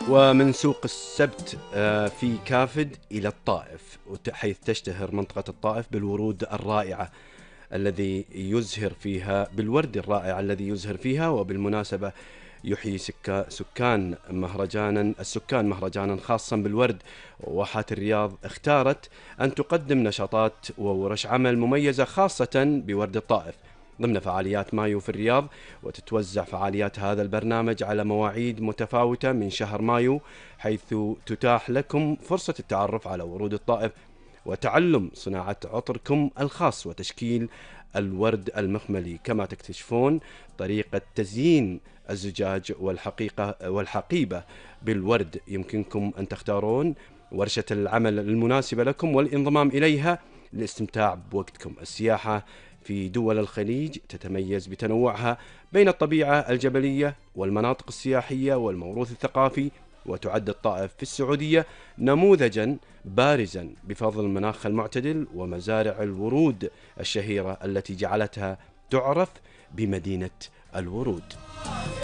ومن سوق السبت في كافد إلى الطائف، حيث تشتهر منطقة الطائف بالورود الرائعة الذي يزهر فيها بالورد الرائع الذي يزهر فيها. وبالمناسبة يحيي السكان مهرجانا خاصا بالورد. واحات الرياض اختارت أن تقدم نشاطات وورش عمل مميزة خاصة بورد الطائف ضمن فعاليات مايو في الرياض. وتتوزع فعاليات هذا البرنامج على مواعيد متفاوتة من شهر مايو، حيث تتاح لكم فرصة التعرف على ورود الطائف وتعلم صناعة عطركم الخاص وتشكيل الورد المخملي. كما تكتشفون طريقة تزيين الزجاج والحقيبة بالورد. يمكنكم أن تختارون ورشة العمل المناسبة لكم والانضمام إليها للاستمتاع بوقتكم. السياحة في دول الخليج تتميز بتنوعها بين الطبيعة الجبلية والمناطق السياحية والموروث الثقافي، وتعد الطائف في السعودية نموذجا بارزا بفضل المناخ المعتدل ومزارع الورود الشهيرة التي جعلتها تعرف بمدينة الورود.